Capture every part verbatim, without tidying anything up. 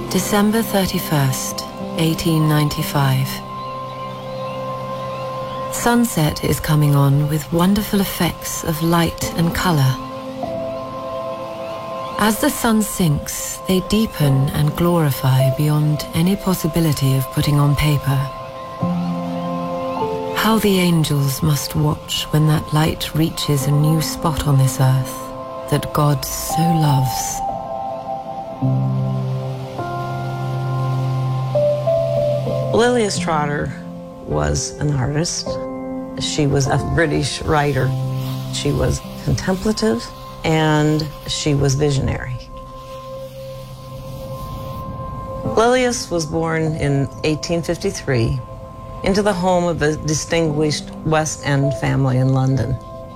December thirty-first, eighteen ninety-five. Sunset is coming on with wonderful effects of light and color. As the sun sinks, they deepen and glorify beyond any possibility of putting on paper. How the angels must watch when that light reaches a new spot on this earth that God so loves. Lilias Trotter was an artist. She was a British writer. She was contemplative and she was visionary. Lilias was born in eighteen fifty-three into the home of a distinguished West End family in London.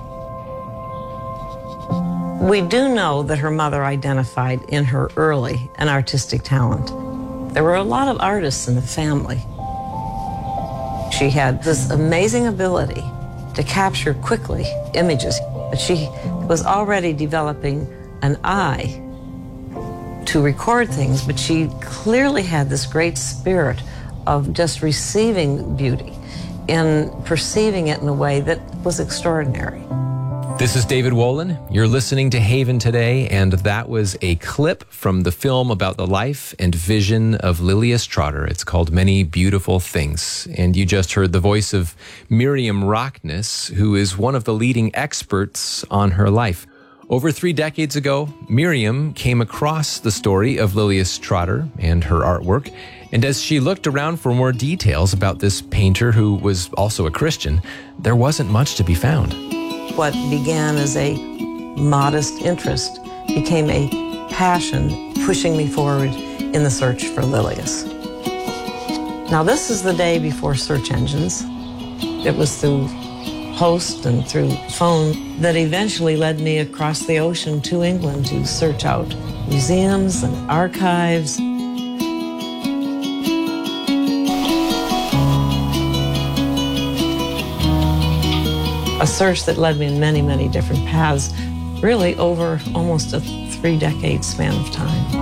We do know that her mother identified in her early an artistic talent. There were a lot of artists in the family. She had this amazing ability to capture quickly images, but she was already developing an eye to record things, but she clearly had this great spirit of just receiving beauty and perceiving it in a way that was extraordinary. This is David Wolin. You're listening to Haven Today, and that was a clip from the film about the life and vision of Lilias Trotter. It's called Many Beautiful Things. And you just heard the voice of Miriam Rockness, who is one of the leading experts on her life. Over three decades ago, Miriam came across the story of Lilias Trotter and her artwork, and as she looked around for more details about this painter who was also a Christian, there wasn't much to be found. What began as a modest interest became a passion pushing me forward in the search for Lilias. Now, this is the day before search engines. It was through post and through phone that eventually led me across the ocean to England to search out museums and archives. A search that led me in many, many different paths, really over almost a three-decade span of time.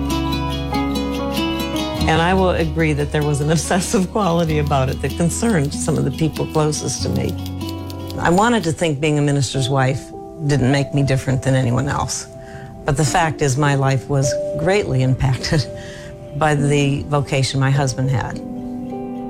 And I will agree that there was an obsessive quality about it that concerned some of the people closest to me. I wanted to think being a minister's wife didn't make me different than anyone else. But the fact is my life was greatly impacted by the vocation my husband had.